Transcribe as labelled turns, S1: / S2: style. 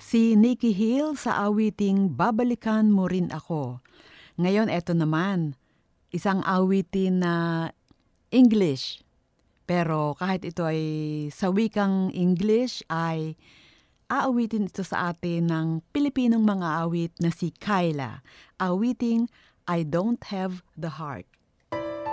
S1: Si Nikki Hill sa awiting Babalikan Mo Rin Ako. Ngayon, eto naman, isang awitin na English. Pero kahit ito ay sa wikang English ay aawitin ito sa atin ng Pilipinong mga awit na si Kyla. Awiting I Don't Have the Heart.